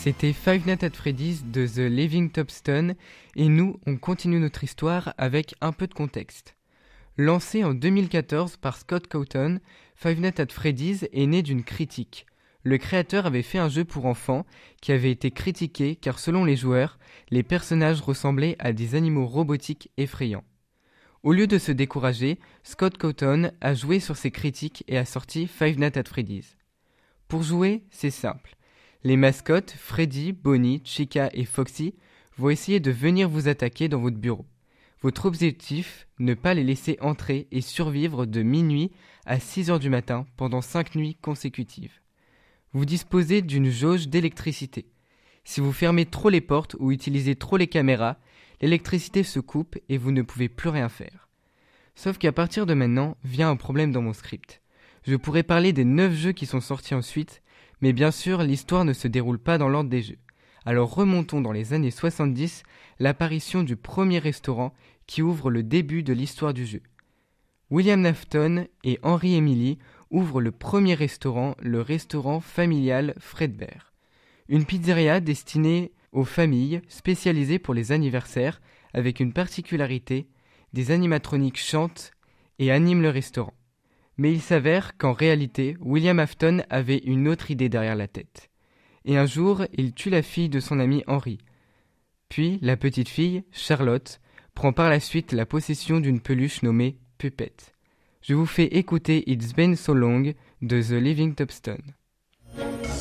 C'était Five Nights at Freddy's de The Living Tombstone et nous, on continue notre histoire avec un peu de contexte. Lancé en 2014 par Scott Cawthon, Five Nights at Freddy's est né d'une critique. Le créateur avait fait un jeu pour enfants qui avait été critiqué car selon les joueurs, les personnages ressemblaient à des animaux robotiques effrayants. Au lieu de se décourager, Scott Cawthon a joué sur ces critiques et a sorti Five Nights at Freddy's. Pour jouer, c'est simple. Les mascottes, Freddy, Bonnie, Chica et Foxy, vont essayer de venir vous attaquer dans votre bureau. Votre objectif, ne pas les laisser entrer et survivre de minuit à 6h du matin pendant 5 nuits consécutives. Vous disposez d'une jauge d'électricité. Si vous fermez trop les portes ou utilisez trop les caméras, l'électricité se coupe et vous ne pouvez plus rien faire. Sauf qu'à partir de maintenant, vient un problème dans mon script. Je pourrais parler des 9 jeux qui sont sortis ensuite, mais bien sûr, l'histoire ne se déroule pas dans l'ordre des jeux. Alors remontons dans les années 70, l'apparition du premier restaurant qui ouvre le début de l'histoire du jeu. William Afton et Henry Emily ouvrent le premier restaurant, le restaurant familial Fredbear. Une pizzeria destinée aux familles, spécialisée pour les anniversaires, avec une particularité, des animatroniques chantent et animent le restaurant. Mais il s'avère qu'en réalité, William Afton avait une autre idée derrière la tête. Et un jour, il tue la fille de son ami Henry. Puis, la petite fille, Charlotte, prend par la suite la possession d'une peluche nommée Puppet. Je vous fais écouter It's Been So Long de The Living Tombstone.